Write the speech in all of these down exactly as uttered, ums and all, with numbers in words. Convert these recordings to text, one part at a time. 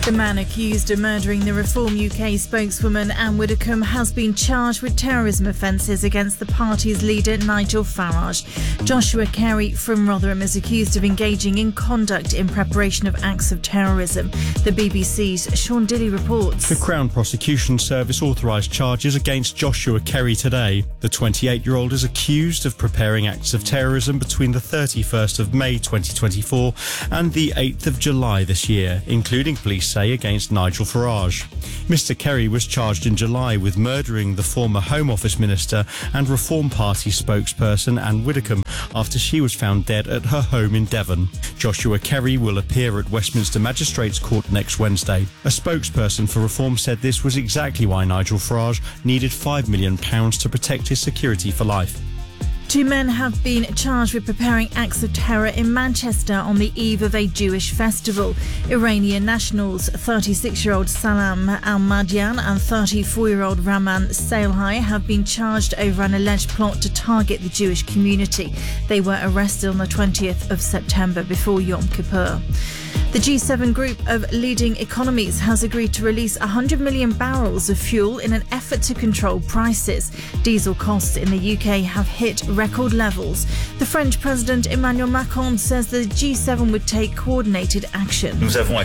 The man accused of murdering the Reform U K spokeswoman Anne Widdecombe has been charged with terrorism offences against the party's leader Nigel Farage. Joshua Carey from Rotherham is accused of engaging in conduct in preparation of acts of terrorism. The B B C's Sean Dilley reports. The Crown Prosecution Service authorised charges against Joshua Carey today. The twenty-eight-year-old is accused of preparing acts of terrorism between the thirty-first of May twenty twenty-four and the eighth of July this year, including police say against Nigel Farage. Mister Carey was charged in July with murdering the former Home Office Minister and Reform Party spokesperson Anne Widdecombe after she was found dead at her home in Devon. Joshua Carey will appear at Westminster Magistrates Court next Wednesday. A spokesperson for Reform said this was exactly why Nigel Farage needed five million pounds to protect his security for life. Two men have been charged with preparing acts of terror in Manchester on the eve of a Jewish festival. Iranian nationals thirty-six-year-old Salam Al-Madian and thirty-four-year-old Raman Salehai have been charged over an alleged plot to target the Jewish community. They were arrested on the twentieth of September before Yom Kippur. The G seven group of leading economies has agreed to release one hundred million barrels of fuel in an effort to control prices. Diesel costs in the U K have hit record levels. The French President Emmanuel Macron says the G seven would take coordinated action.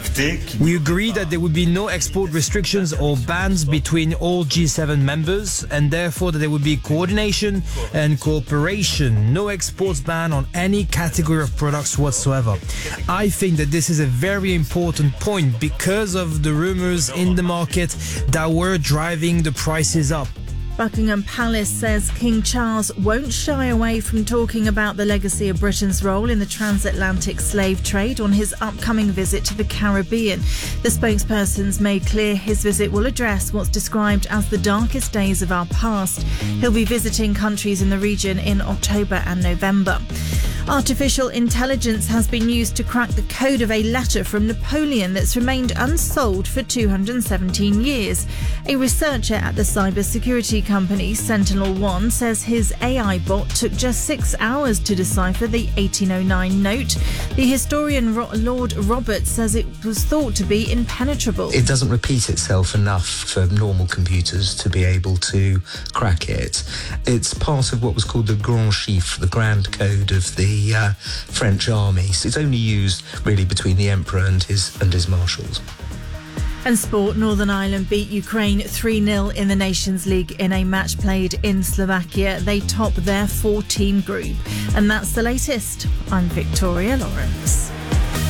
We agreed that there would be no export restrictions or bans between all G seven members, and therefore that there would be coordination and cooperation. No exports ban on any category of products whatsoever. I think that this is a very important point because of the rumours in the market that were driving the prices up. Buckingham Palace says King Charles won't shy away from talking about the legacy of Britain's role in the transatlantic slave trade on his upcoming visit to the Caribbean. The spokesperson's made clear his visit will address what's described as the darkest days of our past. He'll be visiting countries in the region in October and November. Artificial intelligence has been used to crack the code of a letter from Napoleon that's remained unsolved for two hundred seventeen years. A researcher at the cybersecurity company Sentinel One says his A I bot took just six hours to decipher the eighteen oh nine note. The historian Lord Roberts says it was thought to be impenetrable. It doesn't repeat itself enough for normal computers to be able to crack it. It's part of what was called the Grand Chiffre, the grand code of the The uh, French army. So it's only used really between the emperor and his and his marshals. And sport, Northern Ireland beat Ukraine three nil in the Nations League in a match played in Slovakia. They top their four-team group. And that's the latest. I'm Victoria Lawrence.